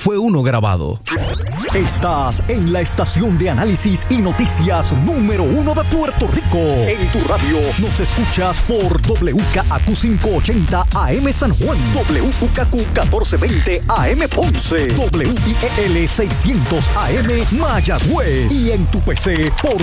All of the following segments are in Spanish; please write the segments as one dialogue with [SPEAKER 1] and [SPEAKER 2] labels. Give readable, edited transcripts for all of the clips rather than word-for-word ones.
[SPEAKER 1] fue uno grabado.
[SPEAKER 2] Estás en la estación de análisis y noticias número 1 de Puerto Rico. En tu radio nos escuchas por WKAQ 580 AM San Juan, WKAQ 1420 AM Ponce, WIEL 600 AM Mayagüez y en tu PC por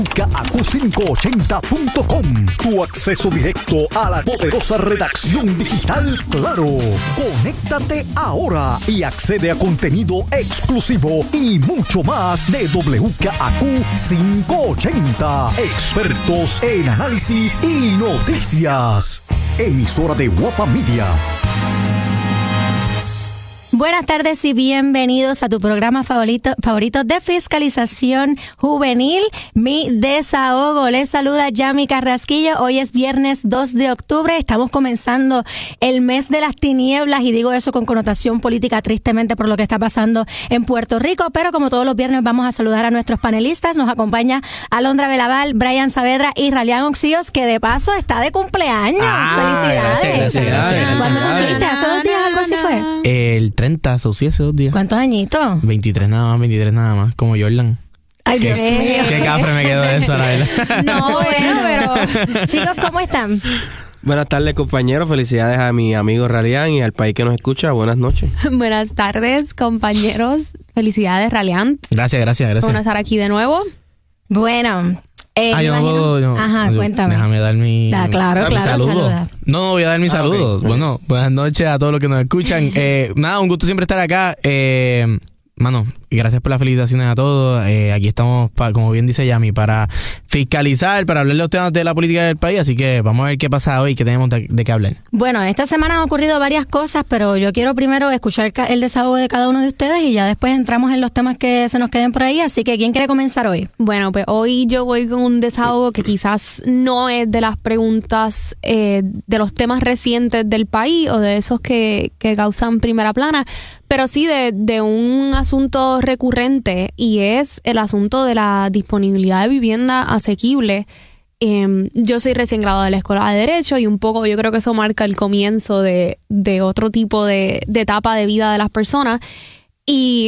[SPEAKER 2] WKAQ580.com. Tu acceso directo a la poderosa redacción digital Claro. Conéctate ahora y accede a contenido exclusivo y mucho más de WKAQ 580. Expertos en análisis y noticias. Emisora de Guapa Media.
[SPEAKER 3] Buenas tardes y bienvenidos a tu programa favorito de fiscalización juvenil, Mi Desahogo. Les saluda Yami Carrasquillo. Hoy es viernes 2 de octubre. Estamos comenzando el mes de las tinieblas y digo eso con connotación política, tristemente, por lo que está pasando en Puerto Rico. Pero como todos los viernes vamos a saludar a nuestros panelistas. Nos acompaña Alondra Belaval, Brian Saavedra y Ralián Oxíos, que de paso está de cumpleaños. ¡Felicidades!
[SPEAKER 4] Gracias.
[SPEAKER 3] ¿Cuándo cumpliste? ¿Hace 2 días algo así fue?
[SPEAKER 4] El 30, o sí, hace 2 días.
[SPEAKER 3] ¿Cuántos añitos?
[SPEAKER 4] 23 nada más, como Jordan.
[SPEAKER 3] Ay, Dios mío.
[SPEAKER 4] Qué cafre me quedó de eso, la verdad.
[SPEAKER 3] No, bueno, pero chicos, ¿cómo están?
[SPEAKER 5] Buenas tardes, compañeros. Felicidades a mi amigo Ralián y al país que nos escucha. Buenas noches.
[SPEAKER 6] Buenas tardes, compañeros. Felicidades, Ralián.
[SPEAKER 4] Gracias.
[SPEAKER 6] Por estar aquí de nuevo.
[SPEAKER 3] Bueno,
[SPEAKER 4] Ajá,
[SPEAKER 3] cuéntame.
[SPEAKER 4] Déjame dar mi saludo.
[SPEAKER 3] Saluda.
[SPEAKER 4] No, voy a dar mis saludos. Okay. Bueno, buenas noches a todos los que nos escuchan. Nada, un gusto siempre estar acá. Mano, gracias por las felicitaciones a todos. Aquí estamos, como bien dice Yami, para fiscalizar, para hablar de los temas de la política del país. Así que vamos a ver qué pasa hoy, qué tenemos de qué hablar.
[SPEAKER 3] Bueno, esta semana han ocurrido varias cosas, pero yo quiero primero escuchar el desahogo de cada uno de ustedes y ya después entramos en los temas que se nos queden por ahí. Así que, ¿quién quiere comenzar hoy?
[SPEAKER 6] Bueno, pues hoy yo voy con un desahogo que quizás no es de las preguntas de los temas recientes del país o de esos que causan primera plana, pero sí de un asunto recurrente, y es el asunto de la disponibilidad de vivienda asequible. Yo soy recién graduada de la Escuela de Derecho y un poco yo creo que eso marca el comienzo de otro tipo de etapa de vida de las personas, y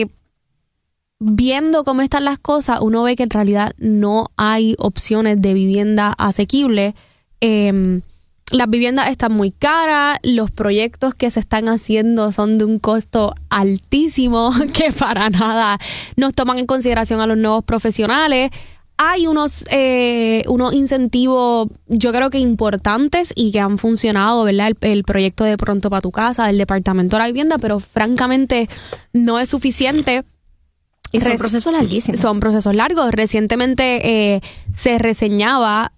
[SPEAKER 6] viendo cómo están las cosas uno ve que en realidad no hay opciones de vivienda asequible. Las viviendas están muy caras, los proyectos que se están haciendo son de un costo altísimo que para nada nos toman en consideración a los nuevos profesionales. Hay unos incentivos, yo creo que importantes y que han funcionado, ¿verdad? El proyecto de Pronto para tu Casa, el Departamento de la Vivienda, pero francamente no es suficiente.
[SPEAKER 3] Y son procesos larguísimos.
[SPEAKER 6] Son procesos largos. Recientemente se reseñaba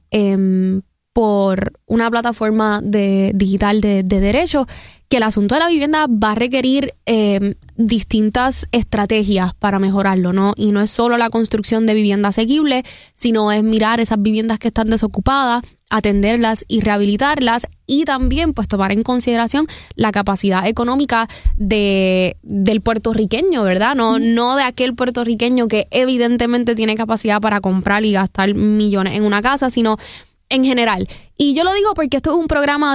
[SPEAKER 6] por una plataforma digital de derecho que el asunto de la vivienda va a requerir distintas estrategias para mejorarlo, ¿no? Y no es solo la construcción de vivienda asequible, sino es mirar esas viviendas que están desocupadas, atenderlas y rehabilitarlas, y también pues tomar en consideración la capacidad económica del puertorriqueño, ¿verdad? No de aquel puertorriqueño que evidentemente tiene capacidad para comprar y gastar millones en una casa, sino en general. Y yo lo digo porque esto es un programa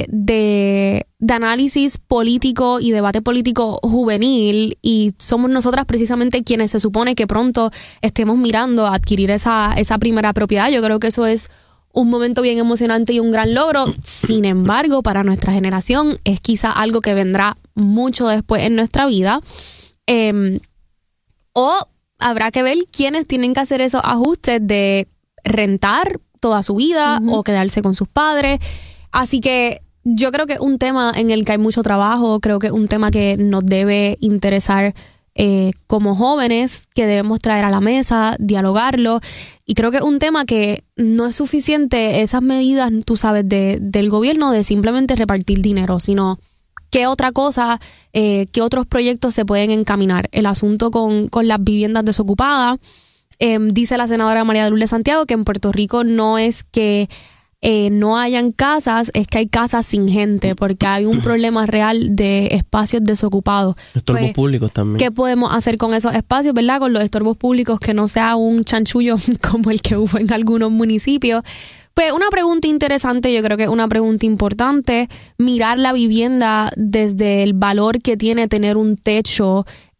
[SPEAKER 6] de análisis político y debate político juvenil, y somos nosotras precisamente quienes se supone que pronto estemos mirando a adquirir esa primera propiedad. Yo creo que eso es un momento bien emocionante y un gran logro. Sin embargo, para nuestra generación es quizá algo que vendrá mucho después en nuestra vida. O habrá que ver quiénes tienen que hacer esos ajustes de rentar toda su vida o quedarse con sus padres. Así que yo creo que es un tema en el que hay mucho trabajo, creo que es un tema que nos debe interesar como jóvenes, que debemos traer a la mesa, dialogarlo, y creo que es un tema que no es suficiente esas medidas, tú sabes, del gobierno de simplemente repartir dinero, sino qué otra cosa, qué otros proyectos se pueden encaminar. El asunto con las viviendas desocupadas. Dice la senadora María de Lourdes Santiago que en Puerto Rico no es que no hayan casas, es que hay casas sin gente, porque hay un problema real de espacios desocupados.
[SPEAKER 5] Estorbos públicos también.
[SPEAKER 6] ¿Qué podemos hacer con esos espacios, verdad? Con los estorbos públicos, que no sea un chanchullo como el que hubo en algunos municipios. Pues una pregunta interesante, yo creo que es una pregunta importante, mirar la vivienda desde el valor que tiene tener un techo